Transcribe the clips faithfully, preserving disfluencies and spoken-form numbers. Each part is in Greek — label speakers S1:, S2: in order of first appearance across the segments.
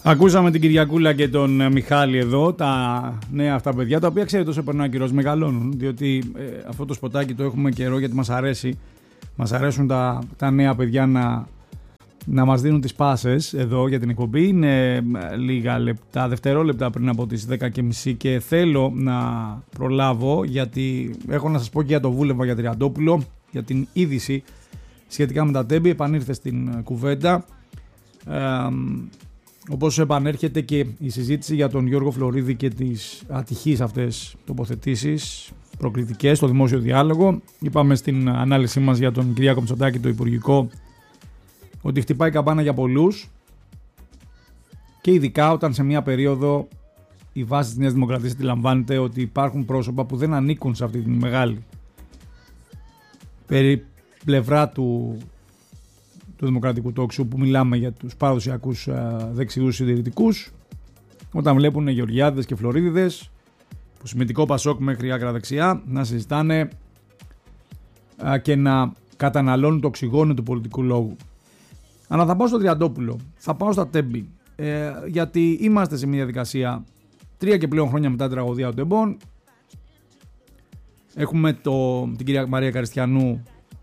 S1: Ακούσαμε την Κυριακούλα και τον Μιχάλη εδώ, τα νέα αυτά παιδιά, τα οποία ξέρετε όσο περνάει ο καιρός μεγαλώνουν, διότι ε, αυτό το σποτάκι το έχουμε καιρό γιατί μας αρέσει. Μας αρέσουν τα, τα νέα παιδιά να, να μας δίνουν τις πάσες εδώ για την εκπομπή. Είναι λίγα λεπτά, δευτερόλεπτα πριν από τις δέκα και μισή και θέλω να προλάβω γιατί έχω να σας πω και για το βούλευμα για Τριαντόπουλο, για την είδηση σχετικά με τα τέμπη. Επανήρθε στην κουβέντα. Ε, όπως επανέρχεται και η συζήτηση για τον Γιώργο Φλωρίδη και τις ατυχείς αυτές τοποθετήσεις προκλητικές στο δημόσιο διάλογο. Είπαμε στην ανάλυση μας για τον Κυριάκο Μητσοτάκη, το Υπουργικό, ότι χτυπάει καμπάνα για πολλούς και ειδικά όταν σε μια περίοδο η βάση της Νέας Δημοκρατίας αντιλαμβάνεται ότι υπάρχουν πρόσωπα που δεν ανήκουν σε αυτή τη μεγάλη περί πλευρά του του δημοκρατικού τόξου που μιλάμε για τους παραδοσιακούς δεξιούς συντηρητικούς, όταν βλέπουν Γεωργιάδες και Φλωρίδιδες που σημαντικό Πασόκ μέχρι άκρα δεξιά να συζητάνε α, και να καταναλώνουν το οξυγόνο του πολιτικού λόγου. Αλλά θα πάω στο Τριαντόπουλο, θα πάω στα τέμπη, ε, γιατί είμαστε σε μια διαδικασία τρία και πλέον χρόνια μετά την τραγωδία των τεμπών. Έχουμε το, την κυρία Μαρία Καριστιανού,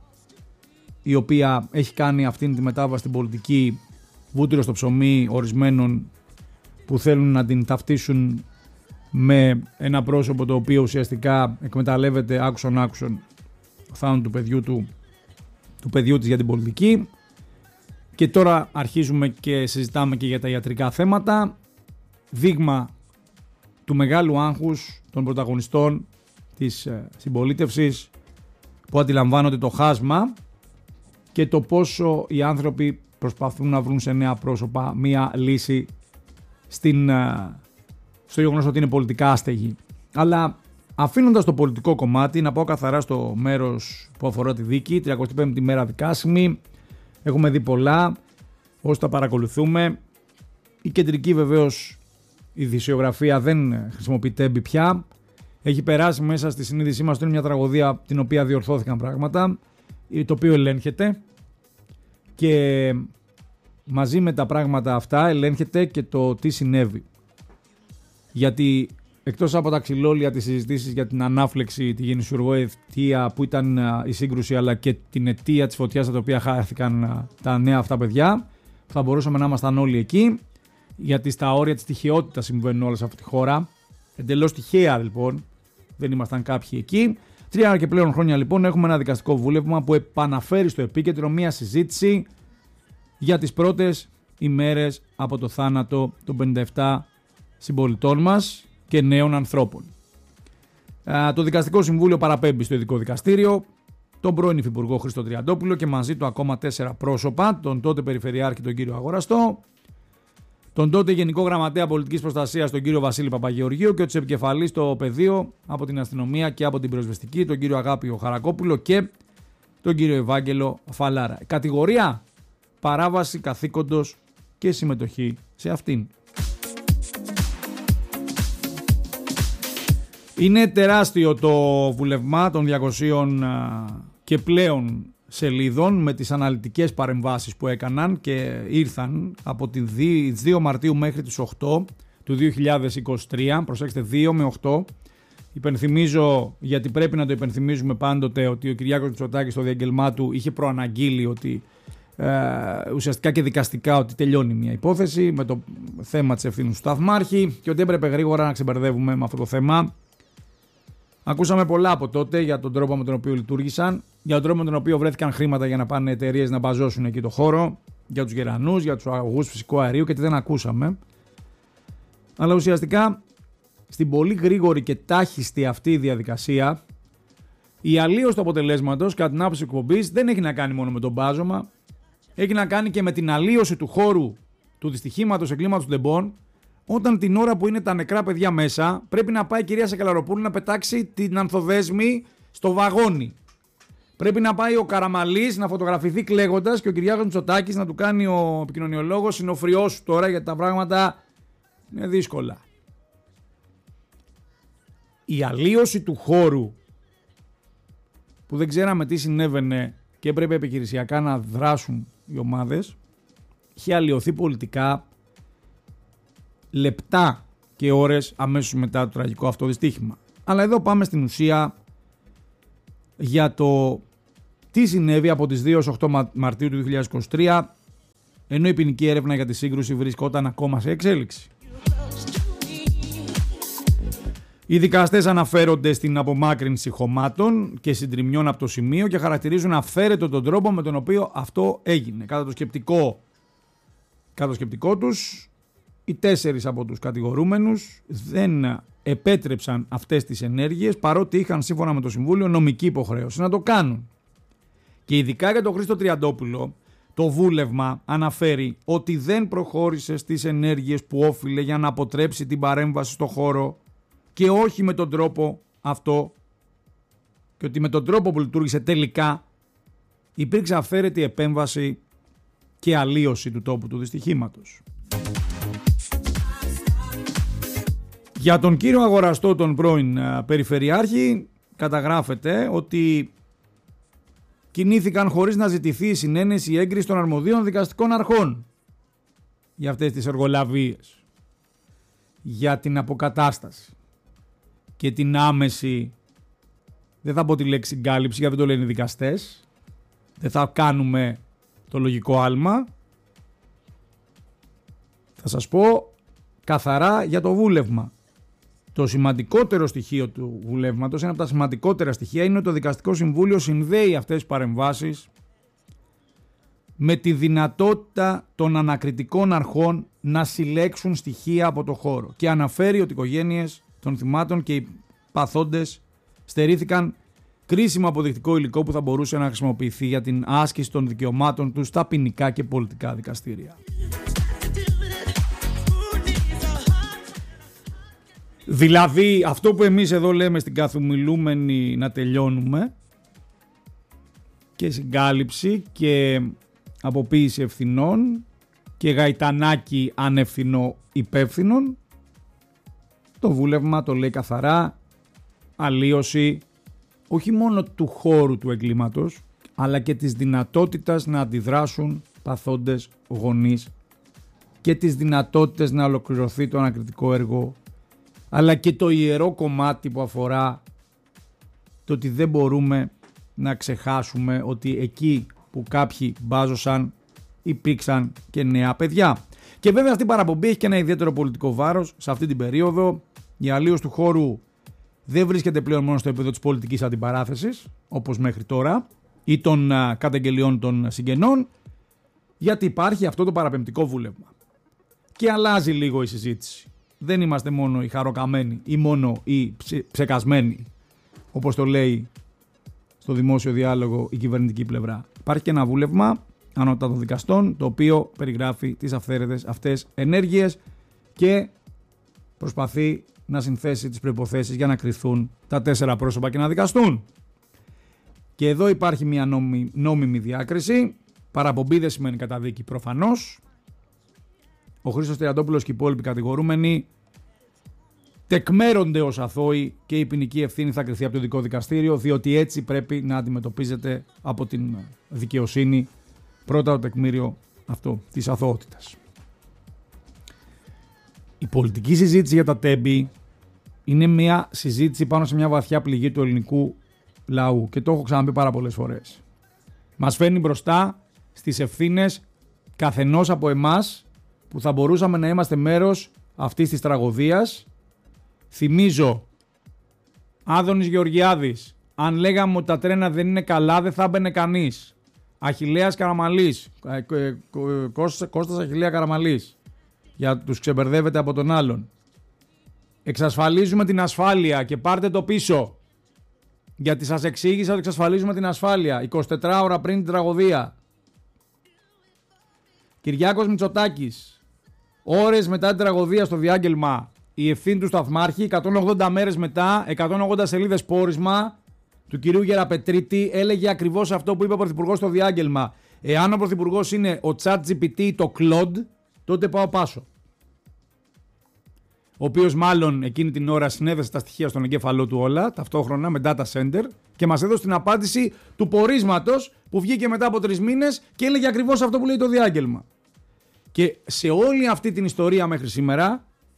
S1: η οποία έχει κάνει αυτήν τη μετάβαση στην πολιτική βούτυρο στο ψωμί ορισμένων που θέλουν να την ταυτίσουν με ένα πρόσωπο το οποίο ουσιαστικά εκμεταλλεύεται άκουσον άκουσον θάνατο του παιδιού του, του παιδιού της για την πολιτική. Και τώρα αρχίζουμε και συζητάμε και για τα ιατρικά θέματα, δείγμα του μεγάλου άγχους των πρωταγωνιστών της συμπολίτευσης που αντιλαμβάνονται το χάσμα και το πόσο οι άνθρωποι προσπαθούν να βρουν σε νέα πρόσωπα μία λύση στην, στο γεγονός ότι είναι πολιτικά άστεγοι. Αλλά αφήνοντας το πολιτικό κομμάτι, να πάω καθαρά στο μέρος που αφορά τη δίκη, τριακοστή πέμπτη μέρα δικάσιμη, έχουμε δει πολλά, όσοι τα παρακολουθούμε. Η κεντρική βεβαίως ειδησιογραφία δεν χρησιμοποιεί τέμπη πια. Έχει περάσει μέσα στη συνείδησή μας ότι είναι μια τραγωδία την οποία διορθώθηκαν πράγματα, το οποίο ελέγχεται και μαζί με τα πράγματα αυτά ελέγχεται και το τι συνέβη. Γιατί εκτός από τα ξυλόλια της συζητήσεις για την ανάφλεξη, τη γεννησιουργό αιτία που ήταν η σύγκρουση, αλλά και την αιτία της φωτιάς τα οποία χάθηκαν τα νέα αυτά παιδιά, θα μπορούσαμε να ήμασταν όλοι εκεί, γιατί στα όρια της τυχαιότητας συμβαίνουν όλα σε αυτή τη χώρα. Εντελώς τυχαία λοιπόν, δεν ήμασταν κάποιοι εκεί. Τρία και πλέον χρόνια λοιπόν έχουμε ένα δικαστικό βούλευμα που επαναφέρει στο επίκεντρο μια συζήτηση για τις πρώτες ημέρες από το θάνατο των πενήντα επτά συμπολιτών μας και νέων ανθρώπων. Το Δικαστικό Συμβούλιο παραπέμπει στο Ειδικό Δικαστήριο τον πρώην Υφυπουργό Χρήστο Τριαντόπουλο και μαζί του ακόμα τέσσερα πρόσωπα, τον τότε Περιφερειάρχη τον κύριο Αγοραστό, τον τότε Γενικό Γραμματέα Πολιτικής Προστασίας τον κύριο Βασίλη Παπαγεωργίου και τους επικεφαλής στο πεδίο από την αστυνομία και από την πυροσβεστική τον κύριο Αγάπιο Χαρακόπουλο και τον κύριο Ευάγγελο Φαλάρα. Κατηγορία: παράβαση καθήκοντος και συμμετοχή σε αυτήν. Είναι τεράστιο το βουλευμά των διακοσίων και πλέον σελίδων με τις αναλυτικές παρεμβάσεις που έκαναν και ήρθαν από τις δύο Μαρτίου μέχρι τις οκτώ του δύο χιλιάδες είκοσι τρία. Προσέξτε, δύο με οκτώ. Υπενθυμίζω, γιατί πρέπει να το υπενθυμίζουμε πάντοτε, ότι ο Κυριάκος Μητσοτάκης στο διαγγελμά του είχε προαναγγείλει ότι ε, ουσιαστικά και δικαστικά ότι τελειώνει μια υπόθεση με το θέμα της ευθύνης του σταθμάρχη και ότι έπρεπε γρήγορα να ξεμπερδεύουμε με αυτό το θέμα. Ακούσαμε πολλά από τότε για τον τρόπο με τον οποίο λειτουργήσαν, για τον τρόπο με τον οποίο βρέθηκαν χρήματα για να πάνε εταιρείες να μπαζώσουν εκεί το χώρο, για τους γερανούς, για τους αγωγούς φυσικού αερίου και τι δεν ακούσαμε. Αλλά ουσιαστικά στην πολύ γρήγορη και τάχιστη αυτή διαδικασία, η αλλίωση του αποτελέσματος κατά την άποψη εκπομπής δεν έχει να κάνει μόνο με τον μπάζωμα, έχει να κάνει και με την αλλίωση του χώρου του δυστυχήματος εγκλήματος των τεμπών. Όταν την ώρα που είναι τα νεκρά παιδιά μέσα, πρέπει να πάει η κυρία Σακελαροπούλου να πετάξει την ανθοδέσμη στο βαγόνι. Πρέπει να πάει ο Καραμαλής να φωτογραφηθεί κλαίγοντας και ο Κυριάκος Μητσοτάκης να του κάνει ο επικοινωνιολόγος συνοφριό σου τώρα, γιατί τα πράγματα είναι δύσκολα. Η αλλίωση του χώρου που δεν ξέραμε τι συνέβαινε και έπρεπε επιχειρησιακά να δράσουν οι ομάδες, είχε αλλοιωθεί πολιτικά λεπτά και ώρες αμέσως μετά το τραγικό αυτό δυστύχημα. Αλλά εδώ πάμε στην ουσία για το τι συνέβη από τις δύο έως οκτώ Μαρτίου του δύο χιλιάδες είκοσι τρία, ενώ η ποινική έρευνα για τη σύγκρουση βρισκόταν ακόμα σε εξέλιξη. Οι δικαστές αναφέρονται στην απομάκρυνση χωμάτων και συντριμμιών από το σημείο και χαρακτηρίζουν αυθαίρετο τον τρόπο με τον οποίο αυτό έγινε. Κατά το σκεπτικό, κατά το σκεπτικό τους, οι τέσσερις από τους κατηγορούμενους δεν επέτρεψαν αυτές τις ενέργειες, παρότι είχαν σύμφωνα με το Συμβούλιο νομική υποχρέωση να το κάνουν. Και ειδικά για τον Χρήστο Τριαντόπουλο, το βούλευμα αναφέρει ότι δεν προχώρησε στις ενέργειες που όφιλε για να αποτρέψει την παρέμβαση στο χώρο και όχι με τον τρόπο αυτό, και ότι με τον τρόπο που λειτουργήσε τελικά υπήρξε αυθαίρετη επέμβαση και αλλίωση του τόπου του δυστυχήματος. Για τον κύριο Αγοραστό, τον πρώην Περιφερειάρχη, καταγράφεται ότι κινήθηκαν χωρίς να ζητηθεί η συνένεση ή έγκριση των αρμοδίων δικαστικών αρχών για αυτές τις εργολαβίες, για την αποκατάσταση και την άμεση, δεν θα πω τη λέξη συγκάλυψη γιατί δεν το λένε οι δικαστές, δεν θα κάνουμε το λογικό άλμα, θα σας πω καθαρά για το βούλευμα. Το σημαντικότερο στοιχείο του βουλεύματος, ένα από τα σημαντικότερα στοιχεία, είναι ότι το Δικαστικό Συμβούλιο συνδέει αυτές τις παρεμβάσεις με τη δυνατότητα των ανακριτικών αρχών να συλλέξουν στοιχεία από το χώρο και αναφέρει ότι οι οικογένειες των θυμάτων και οι παθόντες στερήθηκαν κρίσιμο αποδεικτικό υλικό που θα μπορούσε να χρησιμοποιηθεί για την άσκηση των δικαιωμάτων τους στα ποινικά και πολιτικά δικαστήρια. Δηλαδή αυτό που εμείς εδώ λέμε στην καθομιλούμενη να τελειώνουμε και συγκάλυψη και αποποίηση ευθυνών και γαϊτανάκι ανευθυνό υπεύθυνων, το βούλευμα το λέει καθαρά, αλλίωση όχι μόνο του χώρου του εγκλήματος αλλά και της δυνατότητας να αντιδράσουν παθόντες γονείς και τις δυνατότητες να ολοκληρωθεί το ανακριτικό έργο, αλλά και το ιερό κομμάτι που αφορά το ότι δεν μπορούμε να ξεχάσουμε ότι εκεί που κάποιοι μπάζωσαν υπήρξαν και νέα παιδιά. Και βέβαια αυτή η παραπομπή έχει και ένα ιδιαίτερο πολιτικό βάρος σε αυτή την περίοδο. Η αλλίωση του χώρου δεν βρίσκεται πλέον μόνο στο επίπεδο της πολιτικής αντιπαράθεσης όπως μέχρι τώρα ή των α, καταγγελιών των συγγενών, γιατί υπάρχει αυτό το παραπεμπτικό βούλευμα. Και αλλάζει λίγο η συζήτηση. Δεν είμαστε μόνο οι χαροκαμένοι ή μόνο οι ψεκασμένοι, όπως το λέει στο δημόσιο διάλογο η κυβερνητική πλευρά. Υπάρχει και ένα βούλευμα ανώτατων δικαστών, το οποίο περιγράφει τις αυθαίρετες αυτές ενέργειες και προσπαθεί να συνθέσει τις προϋποθέσεις για να κριθούν τα τέσσερα πρόσωπα και να δικαστούν. Και εδώ υπάρχει μια νόμι, νόμιμη διάκριση. Παραπομπή δεν σημαίνει καταδίκη προφανώς. Ο Χρήστος Τριαντόπουλος και οι υπόλοιποι κατηγορούμενοι τεκμέρονται ως αθώοι και η ποινική ευθύνη θα κριθεί από το ειδικό δικαστήριο, διότι έτσι πρέπει να αντιμετωπίζεται από την δικαιοσύνη πρώτα το τεκμήριο αυτό της αθωότητας. Η πολιτική συζήτηση για τα τέμπη είναι μια συζήτηση πάνω σε μια βαθιά πληγή του ελληνικού λαού και το έχω ξαναπεί πάρα πολλές φορές. Μας φέρνει μπροστά στις ευθύνες καθενός από εμάς που θα μπορούσαμε να είμαστε μέρος αυτής της τραγωδίας. Θυμίζω, Άδωνης Γεωργιάδης, αν λέγαμε ότι τα τρένα δεν είναι καλά δεν θα μπαινε κανείς. Αχιλλέας Καραμαλής, Κώστας Αχιλλέα Καραμαλής, για τους ξεμπερδεύετε από τον άλλον. Εξασφαλίζουμε την ασφάλεια και πάρτε το πίσω. Γιατί σας εξήγησα ότι εξασφαλίζουμε την ασφάλεια εικοσιτετρά ώρα πριν την τραγωδία. Κυριάκος Μητσοτάκης, ώρες μετά την τραγωδία στο διάγγελμα, η ευθύνη του σταθμάρχη, εκατόν ογδόντα μέρες μετά, εκατόν ογδόντα σελίδες πόρισμα του κυρίου Γεραπετρίτη, έλεγε ακριβώς αυτό που είπε ο Πρωθυπουργός στο διάγγελμα. Εάν ο Πρωθυπουργός είναι ο ChatGPT ή το Claude, τότε πάω πάσο. Ο οποίος μάλλον εκείνη την ώρα συνέδεσε τα στοιχεία στον εγκέφαλό του όλα, ταυτόχρονα με data center, και μας έδωσε την απάντηση του πορίσματος που βγήκε μετά από τρεις μήνες και έλεγε ακριβώς αυτό που λέει το διάγγελμα. Και σε όλη αυτή την ιστορία μέχρι σήμερα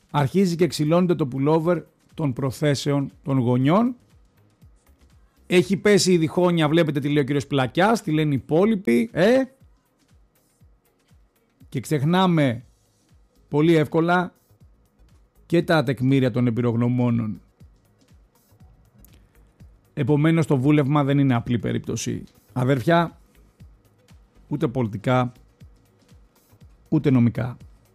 S1: αρχίζει και ξυλώνεται το pullover των προθέσεων των γονιών. Έχει πέσει η διχόνια, βλέπετε τι λέει ο κύριος Πλακιάς, τι λένε οι υπόλοιποι, ε? Και ξεχνάμε πολύ εύκολα και τα τεκμήρια των εμπειρογνωμόνων. Επομένως το βούλευμα δεν είναι απλή περίπτωση. Αδέρφια, ούτε πολιτικά, ούτε νομικά.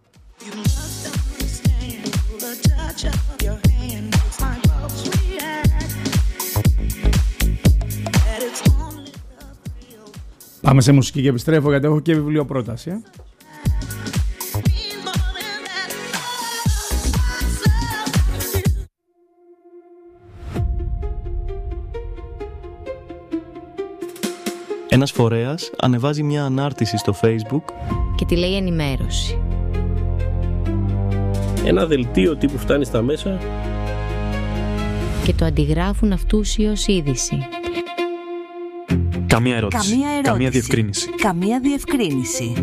S1: Πάμε σε μουσική και επιστρέφω γιατί έχω και βιβλιοπρόταση. Ε?
S2: Ένας φορέας ανεβάζει μια ανάρτηση στο Facebook
S3: και τη λέει ενημέρωση.
S4: Ένα δελτίο τύπου φτάνει στα μέσα
S3: και το αντιγράφουν αυτούσιως είδηση.
S2: Καμία ερώτηση.
S5: Καμία ερώτηση.
S2: Καμία διευκρίνηση.
S5: Καμία διευκρίνηση.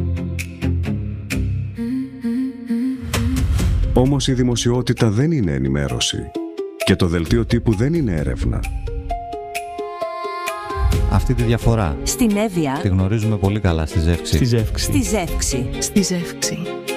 S6: Όμως η δημοσιότητα δεν είναι ενημέρωση και το δελτίο τύπου δεν είναι έρευνα.
S7: Αυτή τη διαφορά
S5: στην Εύβοια
S7: τη γνωρίζουμε πολύ καλά στη Ζεύξη.
S2: Στη Ζεύξη.
S5: Στη Ζεύξη.
S8: Στη Ζεύξη.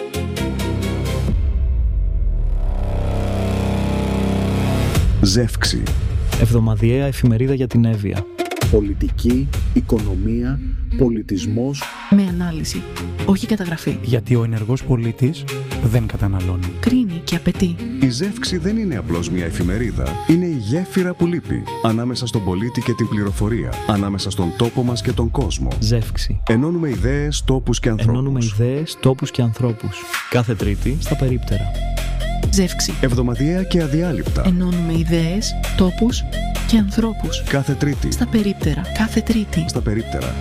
S6: Ζεύξη.
S2: Εβδομαδιαία εφημερίδα για την Εύβοια.
S9: Πολιτική, οικονομία, πολιτισμός.
S8: Με ανάλυση, όχι καταγραφή.
S2: Γιατί ο ενεργός πολίτης δεν καταναλώνει.
S8: Κρίνει και απαιτεί.
S6: Η Ζεύξη δεν είναι απλώς μια εφημερίδα. Είναι η γέφυρα που λείπει ανάμεσα στον πολίτη και την πληροφορία. Ανάμεσα στον τόπο μας και τον κόσμο.
S2: Ζεύξη.
S6: Ενώνουμε ιδέες, τόπους και ανθρώπους.
S2: Ενώνουμε ιδέες, τόπους και ανθρώπους. Κάθε Τρίτη στα περίπτερα.
S8: Ζεύξη.
S6: Εβδομαδιαία και αδιάλειπτα.
S8: Ενώνουμε ιδέες, τόπους και ανθρώπους.
S6: Κάθε Τρίτη.
S8: Στα περίπτερα. Κάθε Τρίτη.
S6: Στα περίπτερα.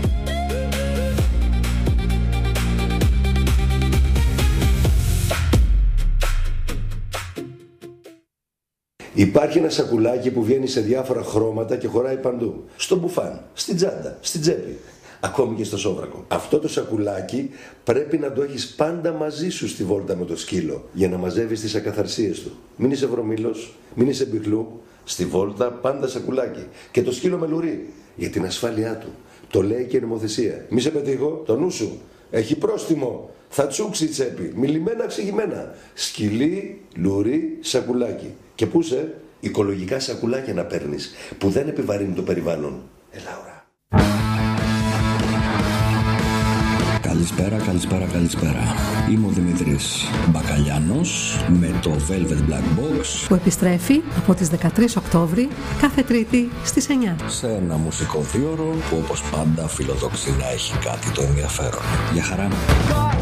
S10: Υπάρχει ένα σακουλάκι που βγαίνει σε διάφορα χρώματα και χωράει παντού. Στο μπουφάν, στην τσάντα, στην τσέπη, ακόμη και στο σόβρακο. Αυτό το σακουλάκι πρέπει να το έχεις πάντα μαζί σου στη βόλτα με το σκύλο για να μαζεύεις τις ακαθαρσίες του. Μην είσαι βρωμίλος, μην είσαι μπιχλού. Στη βόλτα πάντα σακουλάκι. Και το σκύλο με λουρί για την ασφάλειά του. Το λέει και η νομοθεσία. Μη σε πετύχω, το νου σου. Έχει πρόστιμο. Θα τσούξει η τσέπη. Μιλημένα, εξηγημένα. Σκυλί, λουρί, σακουλάκι. Και πού σε, οικολογικά σακουλάκια να παίρνεις που δεν επιβαρύνει το περιβάλλον. Ελά, ωρα.
S11: Καλησπέρα, καλησπέρα, καλησπέρα. Είμαι ο Δημήτρης Μπακαλιάνος με το Velvet Black Box
S12: που επιστρέφει από τις δεκατρείς Οκτώβρη κάθε Τρίτη στις εννιά
S11: σε ένα μουσικό δίωρο που όπως πάντα φιλοδοξεί να έχει κάτι το ενδιαφέρον. Γεια χαρά.